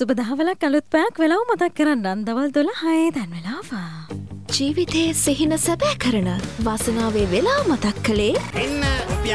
සුබ දහවලක් අලුත් පැයක් වෙලාව මතක් කරන්න දවල් 12 දැන් වෙලාව. ජීවිතයේ සිහින සැබෑ කරන වාසනාවේ වෙලාව මතක් කළේ